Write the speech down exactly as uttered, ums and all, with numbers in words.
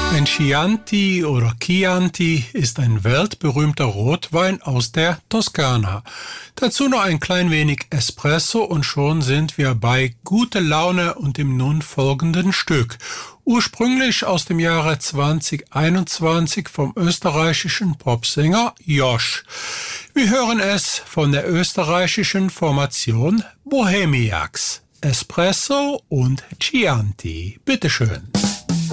Ein Chianti oder Chianti ist ein weltberühmter Rotwein aus der Toskana. Dazu noch ein klein wenig Espresso und schon sind wir bei Gute Laune und dem nun folgenden Stück. Ursprünglich aus dem Jahre zwanzig einundzwanzig vom österreichischen Popsänger Josh. Wir hören es von der österreichischen Formation Bohemiacs. Espresso und Chianti. Bitteschön.